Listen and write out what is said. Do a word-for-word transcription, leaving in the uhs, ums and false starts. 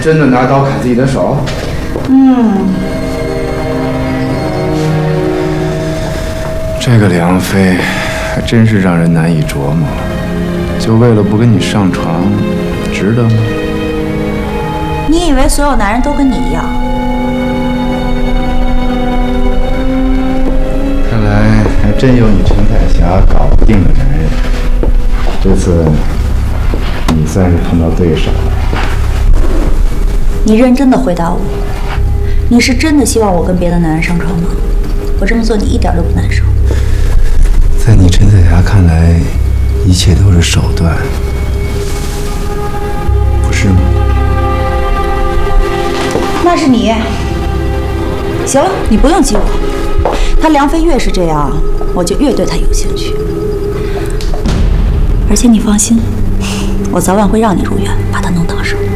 真的拿刀砍自己的手？ 嗯。 这个梁飞还真是让人难以琢磨。就为了不跟你上床，值得吗？ 你以为所有男人都跟你一样？ 看来还真有你陈彩霞搞不定的男人。这次你算是碰到对手了。 你认真的回答我，你是真的希望我跟别的男人上床吗？我这么做你一点都不难受？ 在你陈彩霞看来，一切都是手段，不是吗？ 那是你。行了，你不用激我。他梁飞越是这样，我就越对他有兴趣。而且你放心，我早晚会让你如愿，把他弄到手。